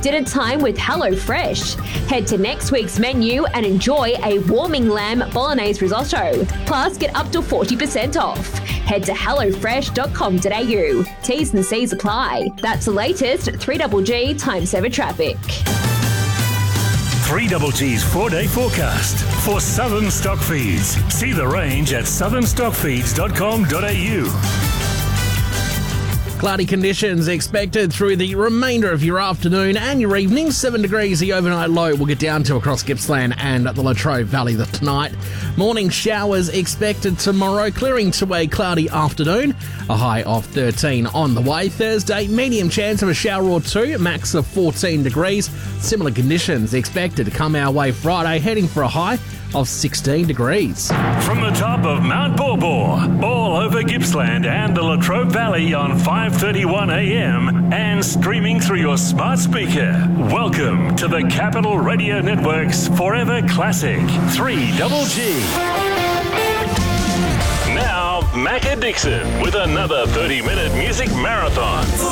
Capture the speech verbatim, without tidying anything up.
dinner time with HelloFresh. Head to next week's menu and enjoy a warming lamb bolognese risotto. Plus, get up to forty percent off. Head to hello fresh dot com dot a u. T's and C's apply. That's the latest three G G times ever traffic. three G G's four-day forecast for Southern Stock Feeds. See the range at southern stock feeds dot com dot a u. Cloudy conditions expected through the remainder of your afternoon and your evening. Seven degrees, the overnight low will get down to across Gippsland and the Latrobe Valley tonight. Morning showers expected tomorrow, clearing to a cloudy afternoon. A high of thirteen on the way. Thursday, medium chance of a shower or two, max of fourteen degrees. Similar conditions expected to come our way Friday, heading for a high of sixteen degrees. From the top of Mount Borbor, all over Gippsland and the Latrobe Valley on five thirty-one a m and streaming through your smart speaker. Welcome to the Capital Radio Network's Forever Classic three G G. Now, Macca Dixon with another thirty-minute music marathon.